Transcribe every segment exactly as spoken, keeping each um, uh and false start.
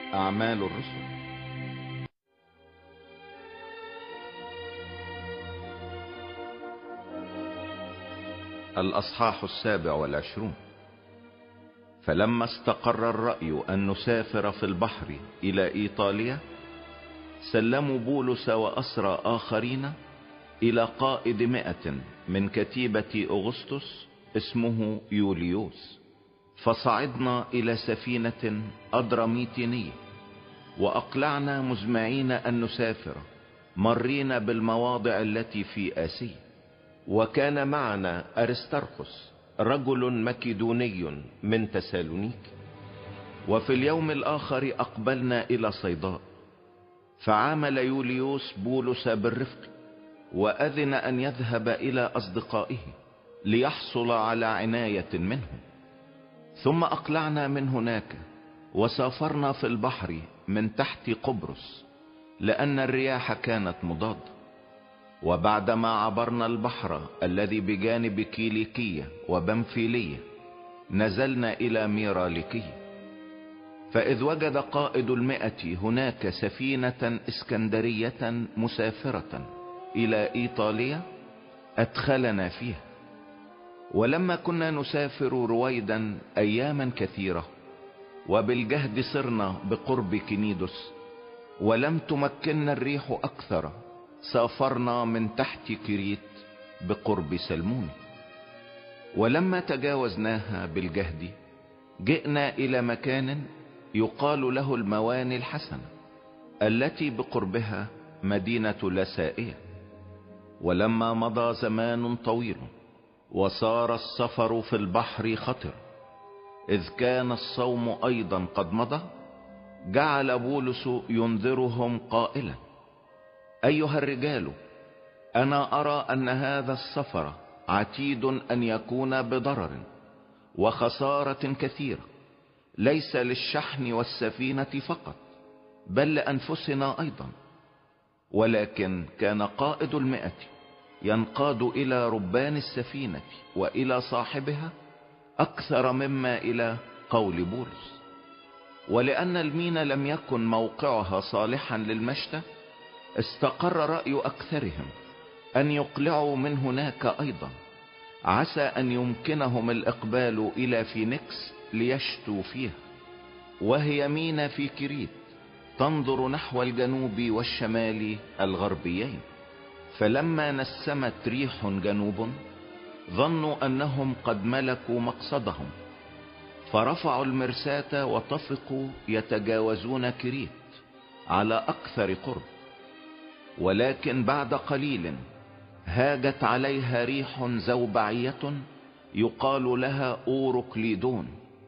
أعمال الرسل. الأصحاح السابع والعشرون. فلما استقر الرأي أن نسافر في البحر إلى إيطاليا، سلموا بولس وأسرى آخرين إلى قائد مئة من كتيبة أغسطس اسمه يوليوس، فصعدنا إلى سفينة أدراميتينية، وأقلعنا مزمعين أن نسافر مرين بالمواضع التي في آسيا. وكان معنا أرسترخس رجل مكيدوني من تسالونيك. وفي اليوم الآخر أقبلنا إلى صيداء، فعامل يوليوس بولس بالرفق، وأذن أن يذهب إلى أصدقائه ليحصل على عناية منهم. ثم أقلعنا من هناك وسافرنا في البحر من تحت قبرص، لأن الرياح كانت مضادة. وبعدما عبرنا البحر الذي بجانب كيليكية وبنفيلية، نزلنا إلى ميراليكية. فإذ وجد قائد المئة هناك سفينة اسكندرية مسافرة إلى إيطاليا، أدخلنا فيها. ولما كنا نسافر رويدا أياما كثيرة، وبالجهد صرنا بقرب كنيدوس، ولم تمكننا الريح أكثر، سافرنا من تحت كريت بقرب سلمون. ولما تجاوزناها بالجهد، جئنا إلى مكان يقال له المواني الحسنة، التي بقربها مدينة لسائية. ولما مضى زمان طويل وصار السفر في البحر خطر، إذ كان الصوم أيضا قد مضى، جعل بولس ينذرهم قائلا: أيها الرجال، أنا أرى أن هذا السفر عتيد أن يكون بضرر وخسارة كثيرة، ليس للشحن والسفينة فقط، بل لأنفسنا أيضا. ولكن كان قائد المئة ينقاد إلى ربان السفينة وإلى صاحبها أكثر مما إلى قول بولس. ولأن المين لم يكن موقعها صالحا للمشتى، استقر رأي أكثرهم أن يقلعوا من هناك أيضا، عسى أن يمكنهم الإقبال إلى فينيكس ليشتوا فيها، وهي مينا في كريت تنظر نحو الجنوب والشمال الغربيين. فلما نسمت ريح جنوب، ظنوا أنهم قد ملكوا مقصدهم، فرفعوا المرساة وطفقوا يتجاوزون كريت على أكثر قرب. ولكن بعد قليل هاجت عليها ريح زوبعية يقال لها أوروكليدون،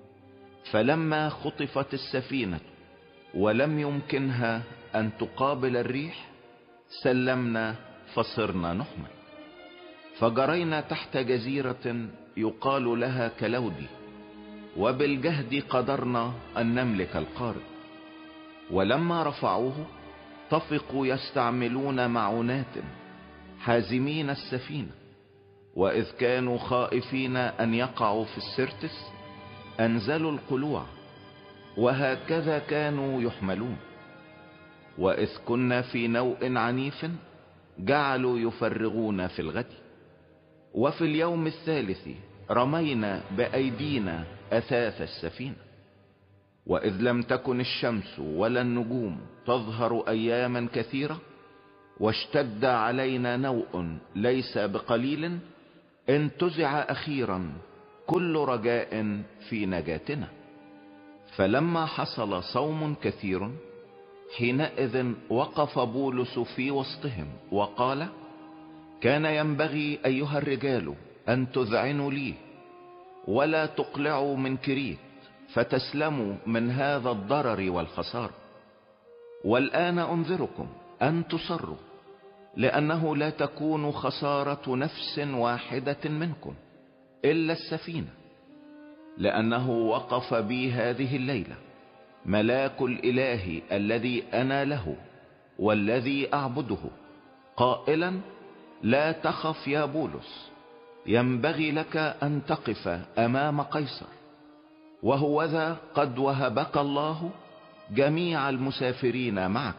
فلما خطفت السفينة ولم يمكنها أن تقابل الريح، سلمنا فصرنا نحمل. فجرينا تحت جزيرة يقال لها كلودي، وبالجهد قدرنا أن نملك القارب. ولما رفعوه، طفقوا يستعملون معونات حازمين السفينة، وإذ كانوا خائفين أن يقعوا في السرتس، أنزلوا القلوع، وهكذا كانوا يحملون. وإذ كنا في نوء عنيف، جعلوا يفرغون في الغد. وفي اليوم الثالث رمينا بأيدينا أثاث السفينة. وإذ لم تكن الشمس ولا النجوم تظهر أياما كثيرة، واشتد علينا نوء ليس بقليل، انتزع أخيرا كل رجاء في نجاتنا. فلما حصل صوم كثير، حينئذ وقف بولس في وسطهم وقال: كان ينبغي أيها الرجال أن تذعنوا لي، ولا تقلعوا من كريت، فتسلموا من هذا الضرر والخسارة. والآن أنذركم أن تصروا، لأنه لا تكون خسارة نفس واحدة منكم إلا السفينة، لأنه وقف بي هذه الليلة ملاك الإله الذي أنا له والذي أعبده، قائلا: لا تخف يا بولس، ينبغي لك أن تقف أمام قيصر، وهوذا قد وهبك الله جميع المسافرين معك.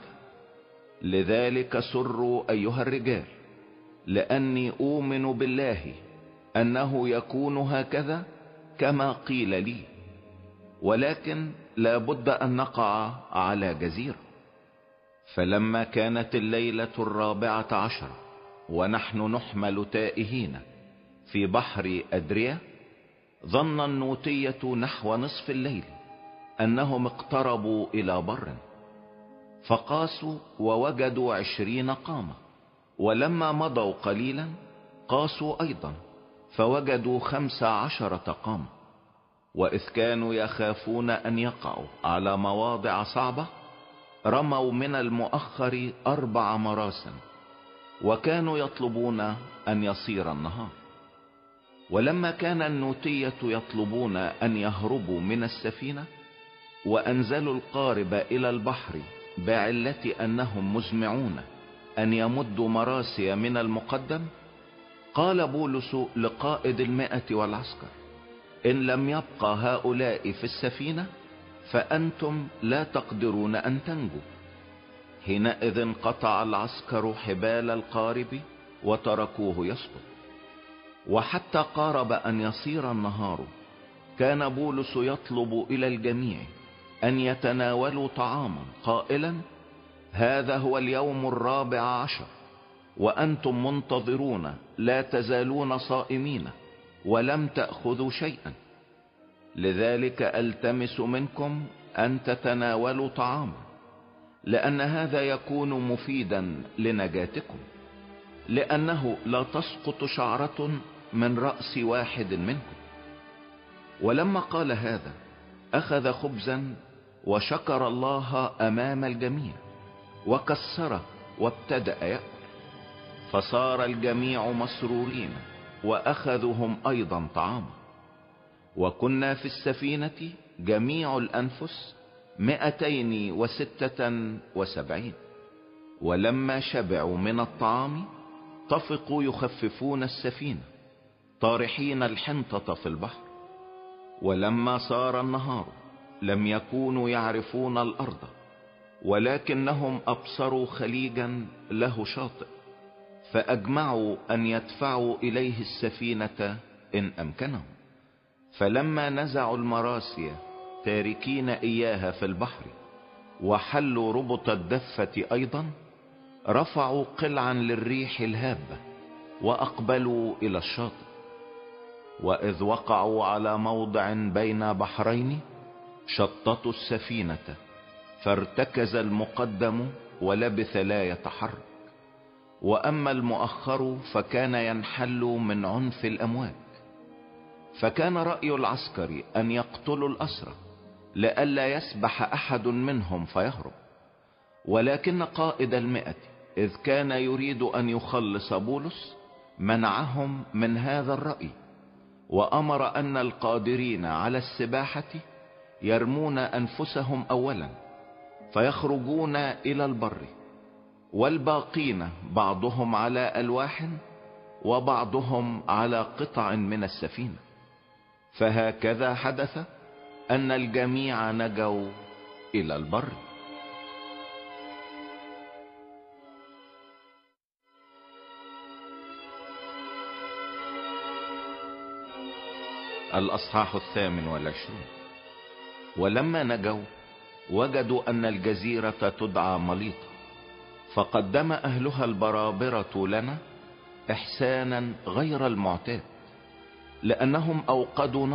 لذلك سروا أيها الرجال، لأني أؤمن بالله أنه يكون هكذا كما قيل لي، ولكن لا بد أن نقع على جزيرة. فلما كانت الليلة الرابعة عشر ونحن نحمل تائهين في بحر أدريا، ظن النوتية نحو نصف الليل أنهم اقتربوا إلى بر، فقاسوا ووجدوا عشرين قامة. ولما مضوا قليلا قاسوا أيضا فوجدوا خمس عشرة قامة. وإذ كانوا يخافون أن يقعوا على مواضع صعبة، رموا من المؤخر أربع مراسا، وكانوا يطلبون أن يصير النهار. ولما كان النوتية يطلبون أن يهربوا من السفينة، وأنزلوا القارب إلى البحر بعلة أنهم مزمعون أن يمدوا مراسي من المقدم، قال بولس لقائد المائة والعسكر: إن لم يبقى هؤلاء في السفينة فأنتم لا تقدرون أن تنجوا. حينئذ قطع العسكر حبال القارب وتركوه يسقط. وحتى قارب أن يصير النهار، كان بولس يطلب إلى الجميع أن يتناولوا طعاما قائلا: هذا هو اليوم الرابع عشر وأنتم منتظرون لا تزالون صائمين ولم تأخذوا شيئا. لذلك ألتمس منكم أن تتناولوا طعاما، لأن هذا يكون مفيدا لنجاتكم، لأنه لا تسقط شعرة من رأس واحد منكم. ولما قال هذا أخذ خبزا وشكر الله أمام الجميع وكسره وابتدأ يأكل، فصار الجميع مسرورين وأخذوا هم أيضا طعاما. وكنا في السفينة جميع الأنفس مئتين وستة وسبعين. ولما شبعوا من الطعام طفقوا يخففون السفينة طارحين الحنطة في البحر. ولما صار النهار لم يكونوا يعرفون الأرض، ولكنهم أبصروا خليجا له شاطئ، فأجمعوا أن يدفعوا إليه السفينة إن أمكنهم. فلما نزعوا المراسي تاركين إياها في البحر وحلوا ربط الدفة أيضا، رفعوا قلعا للريح الهابة وأقبلوا إلى الشاطئ. وإذ وقعوا على موضع بين بحرين، شططوا السفينة، فارتكز المقدم ولبث لا يتحرك، وأما المؤخر فكان ينحل من عنف الأمواج. فكان رأي العسكر أن يقتلوا الأسرى لئلا يسبح أحد منهم فيهرب. ولكن قائد المئة إذ كان يريد أن يخلص بولس منعهم من هذا الرأي، وأمر أن القادرين على السباحة يرمون أنفسهم أولا فيخرجون إلى البر، والباقين بعضهم على ألواح وبعضهم على قطع من السفينة. فهكذا حدث أن الجميع نجوا إلى البر. الأصحاح الثامن والعشرون. ولما نجوا وجدوا أن الجزيرة تدعى مليطة، فقدم أهلها البرابرة لنا إحسانا غير المعتاد، لأنهم أوقدوا